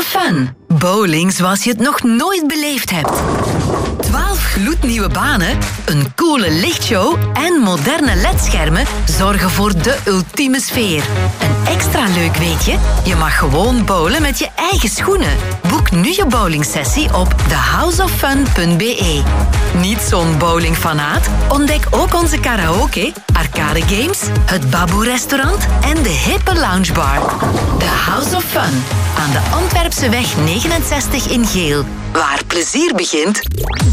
Fun. Bowling zoals je het nog nooit beleefd hebt. 12 gloednieuwe banen, een coole lichtshow en moderne ledschermen zorgen voor de ultieme sfeer. En extra leuk weet je, je mag gewoon bowlen met je eigen schoenen. Boek nu je bowlingsessie op thehouseoffun.be. Niet zo'n bowlingfanaat? Ontdek ook onze karaoke, arcade games, het Baboe-restaurant en de hippe loungebar. The House of Fun. Aan de Antwerpseweg 69 in Geel. Waar plezier begint...